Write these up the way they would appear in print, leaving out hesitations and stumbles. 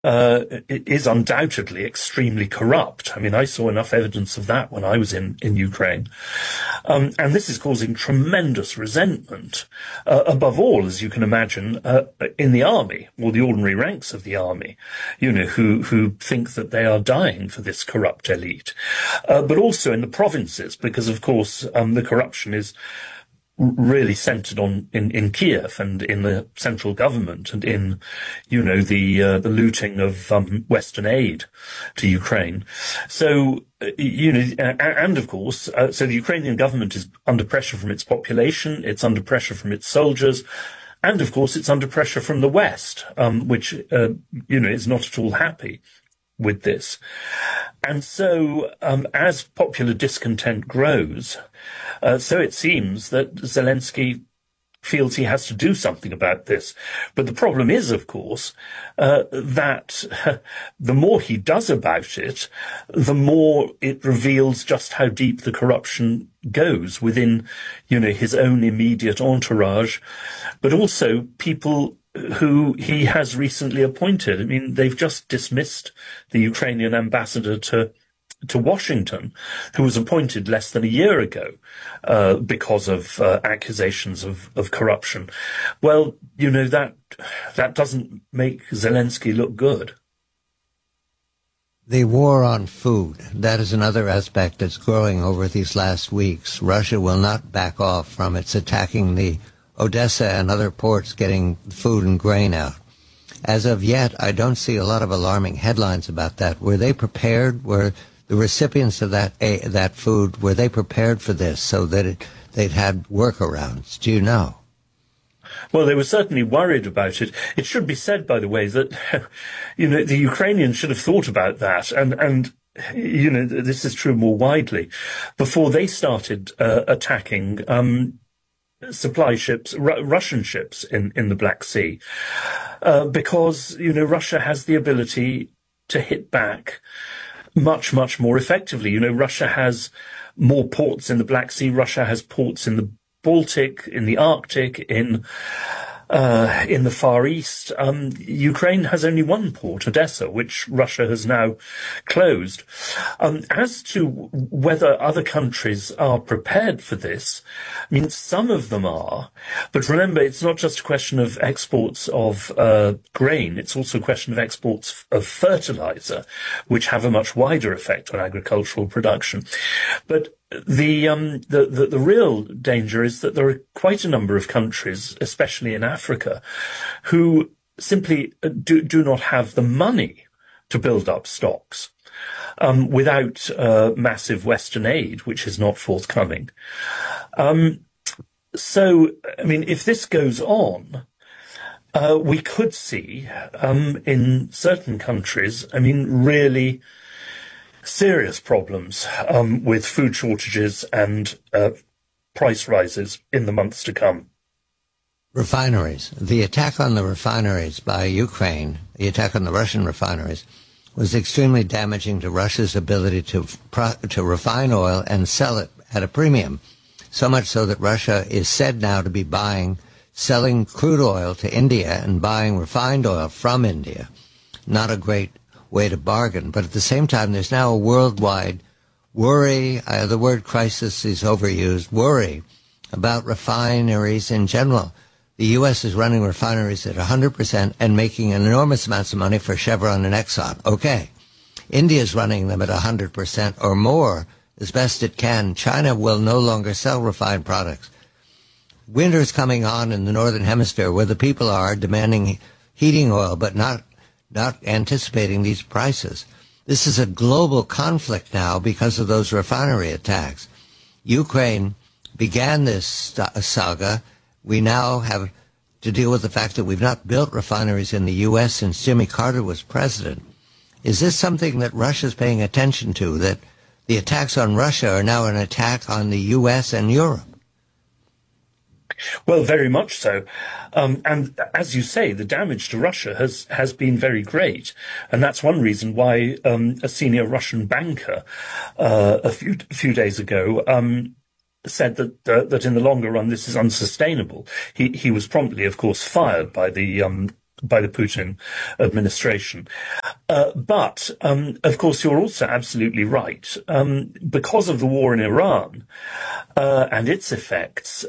is undoubtedly extremely corrupt. I mean, I saw enough evidence of that when I was in Ukraine. And this is causing tremendous resentment, above all, as you can imagine, in the army, or the ordinary ranks of the army, who think that they are dying for this corrupt elite. But also in the provinces, because, of course, the corruption is really centered in Kiev and in the central government and in, the looting of Western aid to Ukraine. So, and of course, so the Ukrainian government is under pressure from its population, it's under pressure from its soldiers, and of course it's under pressure from the West, which, is not at all happy with this. And so, as popular discontent grows, so it seems that Zelensky feels he has to do something about this. But the problem is, of course, that the more he does about it, the more it reveals just how deep the corruption goes within, his own immediate entourage, but also people who he has recently appointed. I mean, they've just dismissed the Ukrainian ambassador to Washington, who was appointed less than a year ago, because of accusations of corruption. Well, that doesn't make Zelensky look good. The war on food, that is another aspect that's growing over these last weeks. Russia will not back off from its attacking the Odessa and other ports, getting food and grain out. As of yet, I don't see a lot of alarming headlines about that. Were they prepared? Were the recipients of that food, were they prepared for this so that they'd had workarounds? Do you know? Well, they were certainly worried about it. It should be said, by the way, that, the Ukrainians should have thought about that. And this is true more widely. Before they started attacking supply ships, Russian ships in the Black Sea, because, Russia has the ability to hit back much, much more effectively. Russia has more ports in the Black Sea. Russia has ports in the Baltic, in the Arctic, in the Far East. Ukraine has only one port, Odessa, which Russia has now closed. As to whether other countries are prepared for this, I mean, some of them are. But remember, it's not just a question of exports of grain. It's also a question of exports of fertilizer, which have a much wider effect on agricultural production. But the real danger is that there are quite a number of countries, especially in Africa, who simply do not have the money to build up stocks, without massive Western aid, which is not forthcoming. So, I mean, if this goes on, we could see, in certain countries, I mean, really serious problems with food shortages and price rises in the months to come. Refineries. The attack on the refineries by Ukraine, the attack on the Russian refineries, was extremely damaging to Russia's ability to refine oil and sell it at a premium. So much so that Russia is said now to be selling crude oil to India and buying refined oil from India. Not a great way to bargain. But at the same time, there's now a worldwide worry, the word crisis is overused, worry about refineries in general. The U.S. is running refineries at 100% and making enormous amounts of money for Chevron and Exxon. Okay. India's running them at 100% or more as best it can. China will no longer sell refined products. Winter's coming on in the Northern Hemisphere where the people are demanding heating oil but not anticipating these prices. This is a global conflict now because of those refinery attacks. Ukraine began this saga. We now have to deal with the fact that we've not built refineries in the U.S. since Jimmy Carter was president. Is this something that Russia's paying attention to, that the attacks on Russia are now an attack on the U.S. and Europe? Well, very much so. And as you say, the damage to Russia has been very great. And that's one reason why a senior Russian banker a few days ago said that in the longer run this is unsustainable. He was promptly, of course, fired by the by the Putin administration. But of course, you're also absolutely right. Because of the war in Iran and its effects,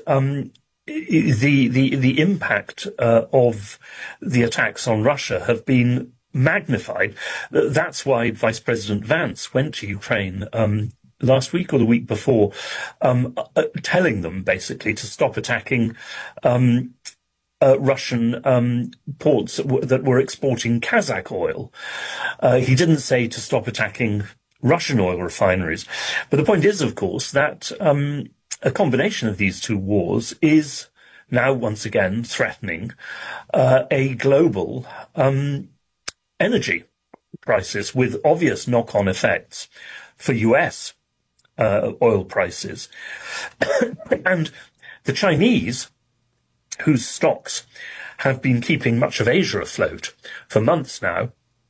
the impact of the attacks on Russia have been magnified. That's why Vice President Vance went to Ukraine last week or the week before, telling them basically to stop attacking Russian ports that were exporting Kazakh oil. He didn't say to stop attacking Russian oil refineries. But the point is, of course, that a combination of these two wars is now once again threatening a global energy crisis with obvious knock-on effects for US oil prices. And the Chinese, whose stocks have been keeping much of Asia afloat for months now,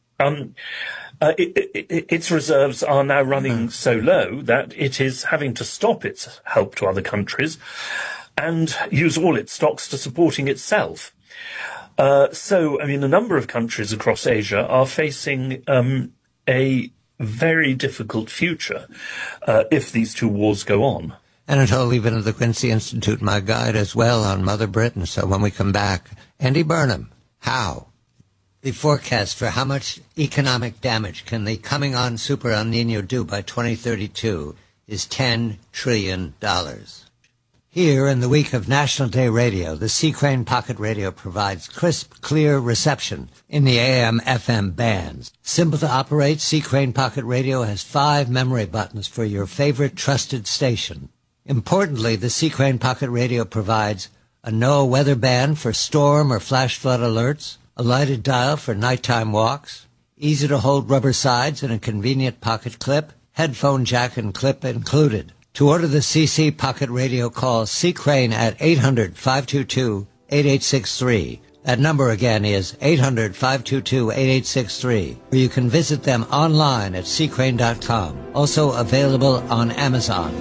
its reserves are now running so low that it is having to stop its help to other countries and use all its stocks to supporting itself. So, I mean, a number of countries across Asia are facing a very difficult future if these two wars go on. Anatole Lieven of the Quincy Institute, my guide as well on Mother Britain. So when we come back, Andy Burnham, how? The forecast for how much economic damage can the coming on Super El Nino do by 2032 is $10 trillion. Here, in the week of National Day Radio, the C. Crane Pocket Radio provides crisp, clear reception in the AM/FM bands. Simple to operate, C. Crane Pocket Radio has 5 memory buttons for your favorite trusted station. Importantly, the C. Crane Pocket Radio provides a NOAA weather band for storm or flash flood alerts, a lighted dial for nighttime walks, easy-to-hold rubber sides and a convenient pocket clip, headphone jack and clip included. To order the CC Pocket Radio, call C. Crane at 800-522-8863. That number again is 800-522-8863. Or you can visit them online at ccrane.com. Also available on Amazon.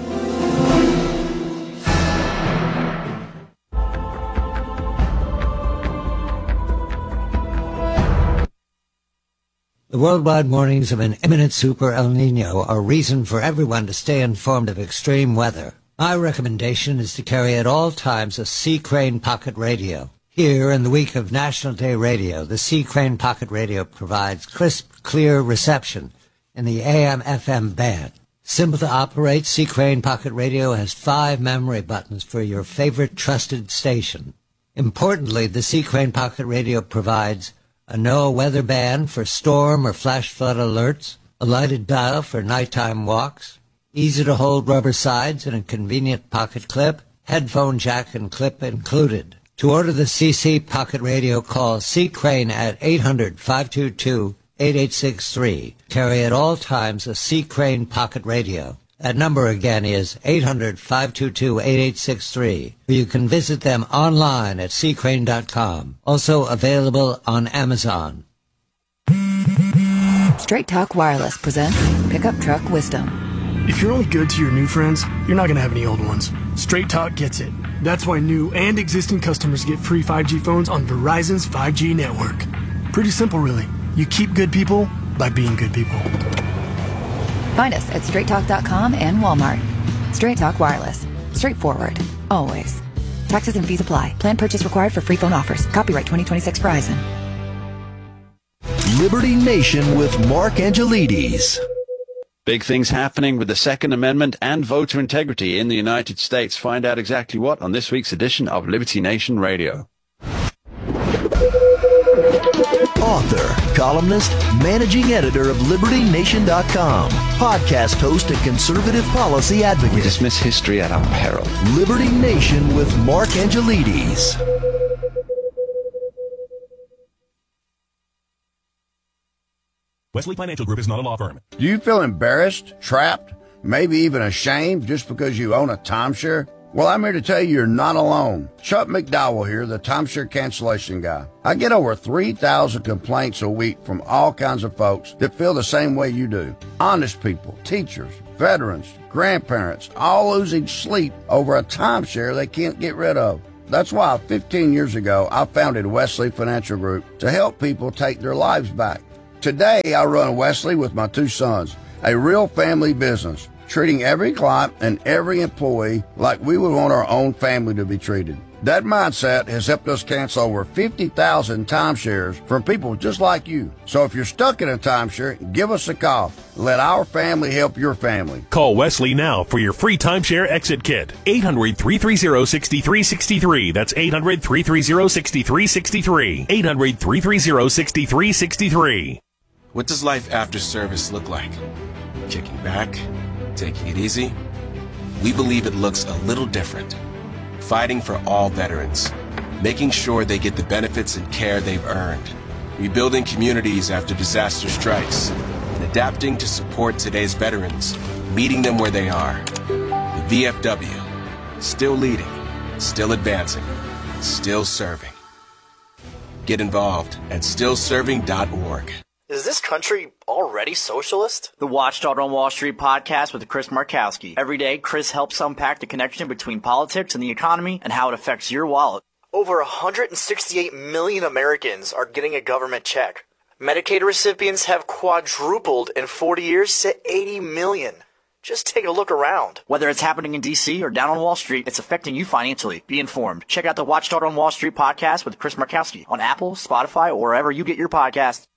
The worldwide warnings of an imminent Super El Nino are reason for everyone to stay informed of extreme weather. My recommendation is to carry at all times a C. Crane Pocket Radio. Here, in the week of National Day Radio, the C. Crane Pocket Radio provides crisp, clear reception in the AM/FM band. Simple to operate, C. Crane Pocket Radio has 5 memory buttons for your favorite trusted station. Importantly, the C. Crane Pocket Radio provides a NOAA weather band for storm or flash flood alerts, a lighted dial for nighttime walks, easy-to-hold rubber sides and a convenient pocket clip, headphone jack and clip included. To order the CC Pocket Radio, call C. Crane at 800-522-8863. Carry at all times a C. Crane Pocket Radio. That number again is 800-522-8863. You can visit them online at ccrane.com. Also available on Amazon. Straight Talk Wireless presents Pickup Truck Wisdom. If you're only good to your new friends, you're not going to have any old ones. Straight Talk gets it. That's why new and existing customers get free 5G phones on Verizon's 5G network. Pretty simple, really. You keep good people by being good people. Find us at straighttalk.com and Walmart. Straight Talk Wireless. Straightforward. Always. Taxes and fees apply. Plan purchase required for free phone offers. Copyright 2026 Verizon. Liberty Nation with Mark Angelides. Big things happening with the Second Amendment and voter integrity in the United States. Find out exactly what on this week's edition of Liberty Nation Radio. Author, columnist, managing editor of LibertyNation.com, podcast host and conservative policy advocate. We dismiss history at our peril. Liberty Nation with Mark Angelides. Wesley Financial Group is not a law firm. Do you feel embarrassed, trapped, maybe even ashamed just because you own a timeshare? Well, I'm here to tell you you're not alone. Chuck McDowell here, the timeshare cancellation guy. I get over 3,000 complaints a week from all kinds of folks that feel the same way you do. Honest people, teachers, veterans, grandparents, all losing sleep over a timeshare they can't get rid of. That's why 15 years ago, I founded Wesley Financial Group to help people take their lives back. Today, I run Wesley with my 2 sons, a real family business, treating every client and every employee like we would want our own family to be treated. That mindset has helped us cancel over 50,000 timeshares from people just like you. So if you're stuck in a timeshare, give us a call. Let our family help your family. Call Wesley now for your free timeshare exit kit. 800-330-6363. That's 800-330-6363. 800-330-6363. What does life after service look like? Kicking back? Taking it easy? We believe it looks a little different. Fighting for all veterans, making sure they get the benefits and care they've earned, rebuilding communities after disaster strikes, and adapting to support today's veterans, meeting them where they are. The VFW, still leading, still advancing, still serving. Get involved at stillserving.org. Is this country already socialist? The Watchdog on Wall Street podcast with Chris Markowski. Every day, Chris helps unpack the connection between politics and the economy and how it affects your wallet. Over 168 million Americans are getting a government check. Medicaid recipients have quadrupled in 40 years to 80 million. Just take a look around. Whether it's happening in D.C. or down on Wall Street, it's affecting you financially. Be informed. Check out the Watchdog on Wall Street podcast with Chris Markowski on Apple, Spotify, or wherever you get your podcasts.